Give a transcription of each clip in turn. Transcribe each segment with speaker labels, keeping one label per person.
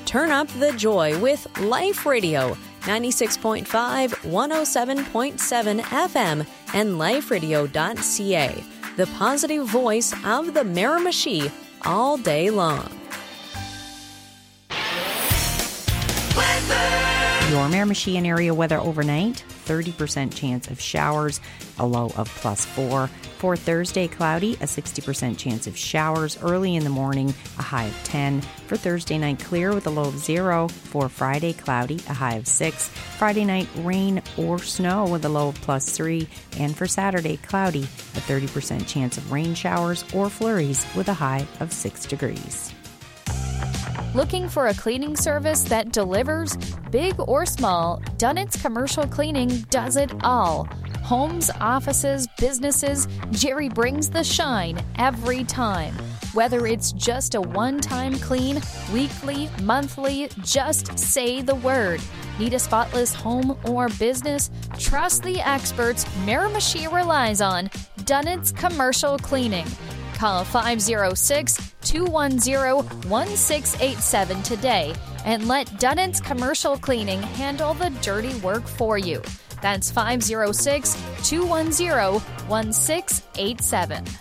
Speaker 1: Turn up the joy with Life Radio, 96.5, 107.7 FM, and liferadio.ca, the positive voice of the Miramichi all day long.
Speaker 2: Your Miramichi and area weather overnight, 30% chance of showers, a low of +4. For Thursday, cloudy, a 60% chance of showers early in the morning, a high of 10. For Thursday night, clear with a low of 0. For Friday, cloudy, a high of 6. Friday night, rain or snow with a low of +3. And for Saturday, cloudy, a 30% chance of rain showers or flurries with a high of 6 degrees.
Speaker 3: Looking for a cleaning service that delivers? Big or small, Dunnett's Commercial Cleaning does it all. Homes, offices, businesses, Jerry brings the shine every time. Whether it's just a one-time clean, weekly, monthly, just say the word. Need a spotless home or business? Trust the experts Miramichi relies on. Dunnett's Commercial Cleaning. Call 506-210-1687 today and let Dunnett's Commercial Cleaning handle the dirty work for you. That's 506-210-1687.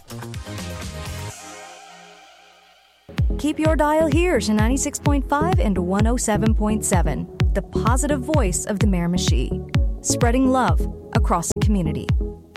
Speaker 4: Keep your dial here to 96.5 and 107.7, the positive voice of the Miramichi, spreading love across the community.